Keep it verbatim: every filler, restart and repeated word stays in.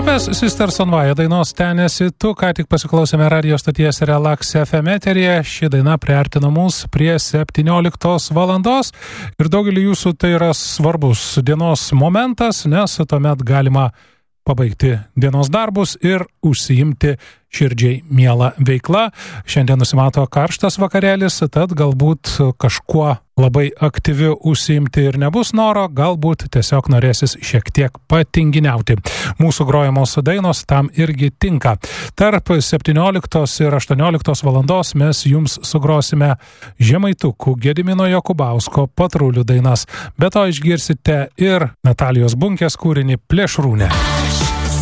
Grupės Sisters on Fire dainos Tennessee Tu, ką tik pasiklausėme radio stoties Relax F M eteryje. Ši daina priartino mus prie septynioliktos valandos ir daugelį jūsų tai yra svarbus dienos momentas, nes tuomet galima pabaigti dienos darbus ir užsiimti širdžiai mielą veiklą. Šiandien nusimato karštas vakarėlis, tad galbūt kažkuo labai aktyviu užsiimti ir nebus noro, galbūt tiesiog norėsis šiek tiek patinginiauti. Mūsų grojamos dainos tam irgi tinka. Tarp septynioliktos ir aštuonioliktos valandos mes jums sugrosime Žemaitukų Gedimino Jokubausko Patrulių dainas. Be to išgirsite ir Natalijos Bunkės kūrinį Plėšrūnė.